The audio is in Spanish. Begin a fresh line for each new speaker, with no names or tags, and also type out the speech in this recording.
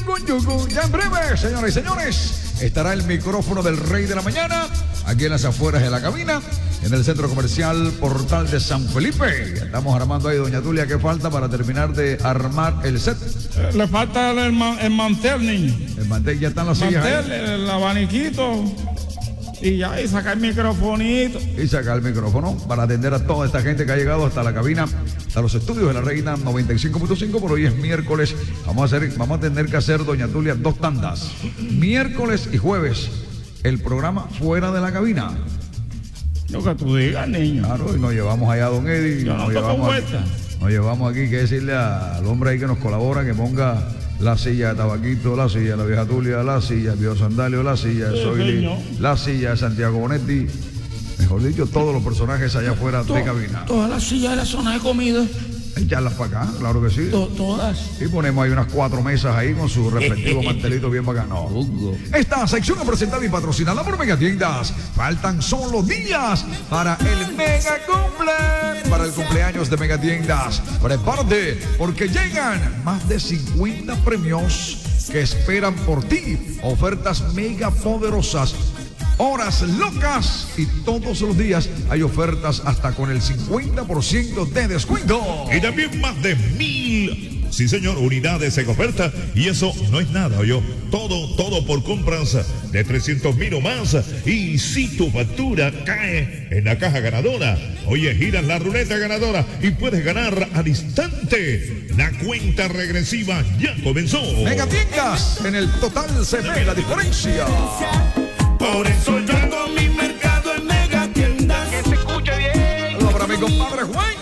Ya en breve, señores y señores, estará el micrófono del Rey de la Mañana aquí en las afueras de la cabina, en el centro comercial Portal de San Felipe. Estamos armando ahí, doña Tulia, ¿qué falta para terminar de armar el set?
Le falta el mantel, niño.
El mantel, ya están las sillas
mantel,
ahí.
el abaniquito. Y ya, y sacar el microfonito.
Y sacar el micrófono para atender a toda esta gente que ha llegado hasta la cabina, hasta los estudios de la Reina 95.5. Por hoy es miércoles. Vamos a tener que hacer, doña Tulia, 2 tandas. Miércoles y jueves, el programa fuera de la cabina.
Lo que tú digas, niño.
Claro, y nos llevamos allá a don Eddie.
Yo no toco vuelta.
Nos llevamos aquí, que decirle al hombre ahí que nos colabora, que ponga la silla de Tabaquito, la silla de la vieja Tulia, la silla de Pío Sandalio, la silla de Zoili, la silla de Santiago Bonetti. Mejor dicho, todos los personajes allá afuera de cabina.
Todas las sillas de la zona de comida.
Echarlas para acá, claro que sí.
Todas.
Y ponemos ahí unas 4 mesas ahí con su respectivo mantelito bien bacano. Esta sección es presentada y patrocinada por Megatiendas. Faltan solo días para el mega cumple. Para el cumpleaños de Megatiendas. Prepárate, porque llegan más de 50 premios que esperan por ti. Ofertas mega poderosas. Horas locas y todos los días hay ofertas hasta con el 50% de descuento.
Y también más de 1,000, sí señor, unidades en oferta. Y eso no es nada, yo. Todo por compras de 300,000 o más. Y si tu factura cae en la caja ganadora, oye, giras la ruleta ganadora y puedes ganar al instante. La cuenta regresiva ya comenzó.
Megatiendas, en el total se ve la diferencia.
Por eso yo hago mi mercado en Megatiendas.
Que se escuche bien. Hola para mi compadre Juan.